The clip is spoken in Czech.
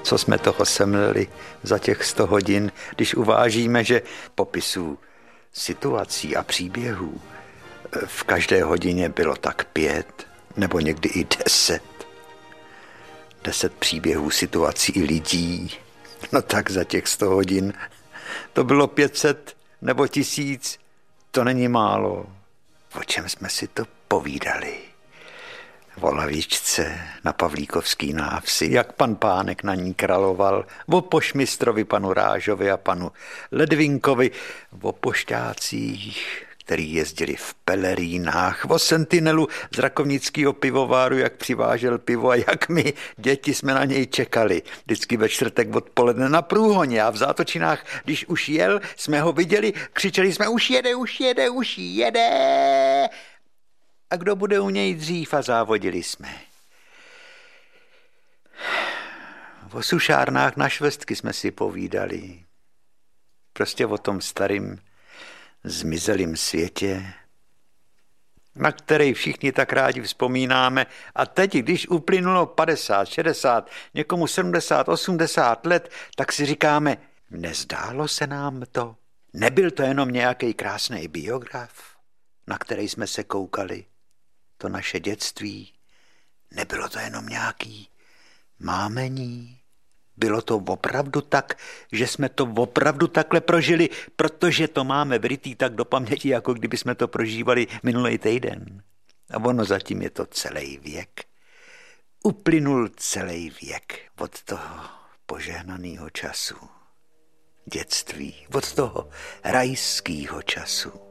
co jsme toho semleli za těch 100 hodin, když uvážíme, že popisů situací a příběhů v každé hodině bylo tak 5 nebo někdy i 10. 10 příběhů, situací i lidí. No tak za těch 100 hodin to bylo 500 nebo 1000. To není málo. O čem jsme si to povídali? O lavičce na Pavlíkovský návsi, jak pan Pánek na ní královal, o pošmistrovi panu Rážovi a panu Ledvinkovi, o pošťácích, který jezdili v pelerínách, o sentinelu z rakovnického pivováru, jak přivážel pivo a jak my, děti, jsme na něj čekali. Vždycky ve čtvrtek odpoledne na průhoně a v Zátočinách, když už jel, jsme ho viděli, křičeli jsme, už jede, už jede, už jede. A kdo bude u něj dřív, a závodili jsme. O sušárnách na švestky jsme si povídali. Prostě o tom starým zmizelým světě, na který všichni tak rádi vzpomínáme. A teď, když uplynulo 50, 60, někomu 70, 80 let, tak si říkáme, nezdálo se nám to? Nebyl to jenom nějaký krásný biograf, na který jsme se koukali? To naše dětství? Nebylo to jenom nějaký mámení? Bylo to opravdu tak, že jsme to opravdu takhle prožili, protože to máme vrytý tak do paměti, jako kdyby jsme to prožívali minulý týden. A ono zatím je to celý věk. Uplynul celý věk od toho požehnaného času. Dětství, od toho rajského času.